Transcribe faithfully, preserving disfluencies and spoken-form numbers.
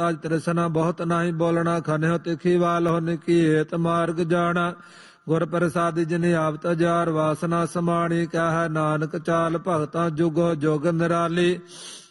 आज तृष्णा बहुत नाही बोलना खन्यो तिखी वाल हो निकीत मार्ग जाना गुर प्रसाद जिन आवत जार वासना समाणी कह नानक चाल भगतां जुगो जुग निराली